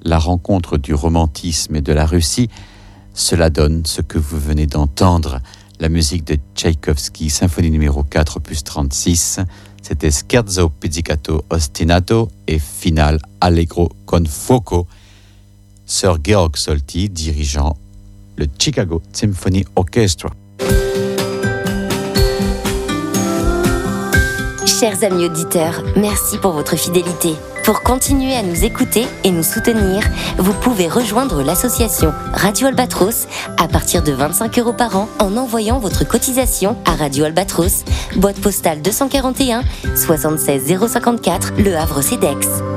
la rencontre du romantisme et de la Russie, cela donne ce que vous venez d'entendre, la musique de Tchaïkovski, symphonie numéro 4, opus 36. C'était Scherzo Pizzicato Ostinato et finale Allegro con fuoco. Sir Georg Solti dirigeant le Chicago Symphony Orchestra. Chers amis auditeurs, merci pour votre fidélité. Pour continuer à nous écouter et nous soutenir, vous pouvez rejoindre l'association Radio Albatros à partir de 25 € par an en envoyant votre cotisation à Radio Albatros, boîte postale 241 76 054, Le Havre-Cedex.